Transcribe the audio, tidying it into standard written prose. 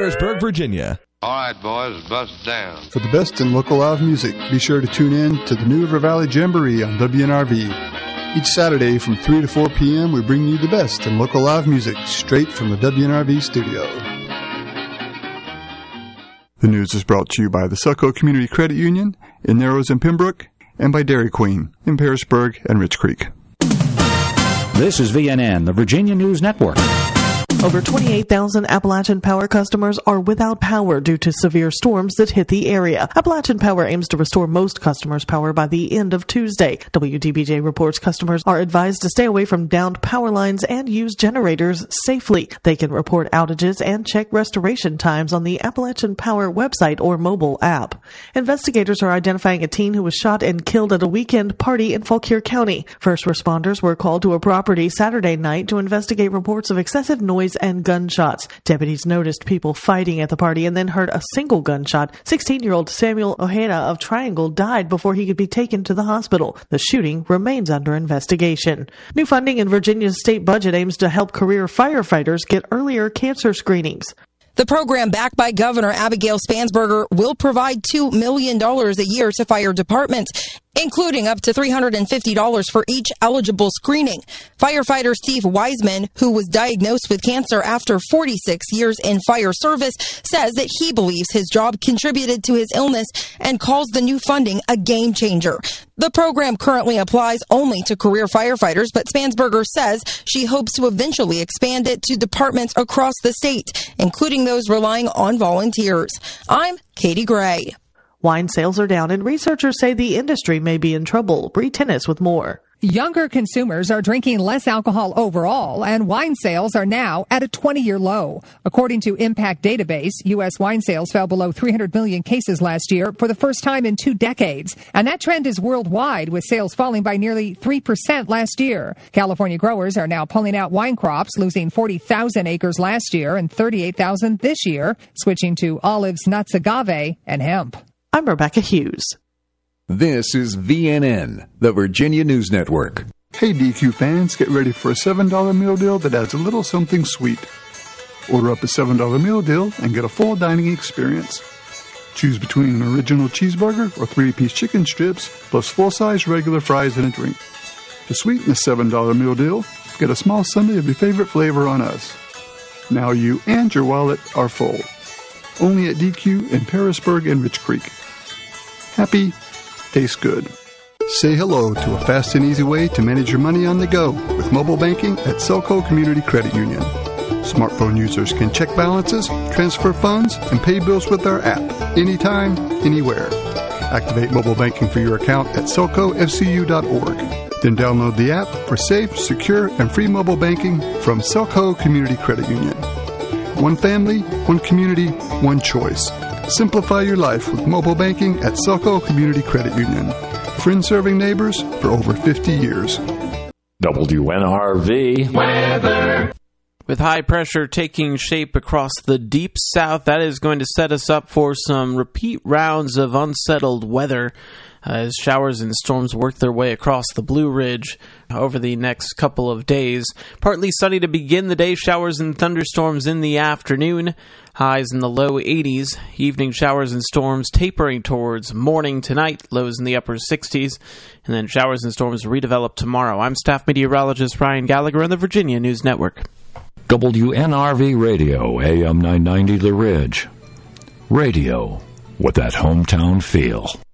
Harrisburg, Virginia. All right, boys, bust down. For the best in local live music, be sure to tune in to the New River Valley Jamboree on WNRV. Each Saturday from 3 to 4 p.m., we bring you the best in local live music straight from the WNRV studio. The news is brought to you by the Selco Community Credit Union in Narrows and Pembroke, and by Dairy Queen in Harrisburg and Rich Creek. This is VNN, the Virginia News Network. Over 28,000 Appalachian Power customers are without power due to severe storms that hit the area. Appalachian Power aims to restore most customers' power by the end of Tuesday. WDBJ reports customers are advised to stay away from downed power lines and use generators safely. They can report outages and check restoration times on the Appalachian Power website or mobile app. Investigators are identifying a teen who was shot and killed at a weekend party in Fauquier County. First responders were called to a property Saturday night to investigate reports of excessive noise and gunshots. Deputies noticed people fighting at the party and then heard a single gunshot. 16-year-old Samuel Ojeda of Triangle died before he could be taken to the hospital. The shooting remains under investigation. New funding in Virginia's state budget aims to help career firefighters get earlier cancer screenings. The program, backed by Governor Abigail Spansberger, will provide $2 million a year to fire departments, including up to $350 for each eligible screening. Firefighter Steve Wiseman, who was diagnosed with cancer after 46 years in fire service, says that he believes his job contributed to his illness and calls the new funding a game changer. The program currently applies only to career firefighters, but Spansberger says she hopes to eventually expand it to departments across the state, including those relying on volunteers. I'm Katie Gray. Wine sales are down, and researchers say the industry may be in trouble. Bree Tennis with more. Younger consumers are drinking less alcohol overall, and wine sales are now at a 20-year low. According to Impact Database, U.S. wine sales fell below 300 million cases last year for the first time in 2 decades. And that trend is worldwide, with sales falling by nearly 3% last year. California growers are now pulling out wine crops, losing 40,000 acres last year and 38,000 this year, switching to olives, nuts, agave, and hemp. I'm Rebecca Hughes. This is VNN, the Virginia News Network. Hey DQ fans, get ready for a $7 meal deal that adds a little something sweet. Order up a $7 meal deal and get a full dining experience. Choose between an original cheeseburger or 3-piece chicken strips, plus full-size regular fries and a drink. To sweeten the $7 meal deal, get a small sundae of your favorite flavor on us. Now you and your wallet are full. Only at DQ in Harrisburg and Rich Creek. Happy, tastes good. Say hello to a fast and easy way to manage your money on the go with mobile banking at Selco Community Credit Union. Smartphone users can check balances, transfer funds, and pay bills with our app anytime, anywhere. Activate mobile banking for your account at selcofcu.org. Then download the app for safe, secure, and free mobile banking from Selco Community Credit Union. One family, one community, one choice. Simplify your life with mobile banking at Selco Community Credit Union. Friends serving neighbors for over 50 years. WNRV weather. With high pressure taking shape across the deep south, that is going to set us up for some repeat rounds of unsettled weather as showers and storms work their way across the Blue Ridge over the next couple of days. Partly sunny to begin the day, showers and thunderstorms in the afternoon, highs in the low 80s, evening showers and storms tapering towards morning tonight, lows in the upper 60s, and then showers and storms redevelop tomorrow. I'm staff meteorologist Ryan Gallagher on the Virginia News Network. WNRV Radio, AM 990 The Ridge. Radio with that hometown feel.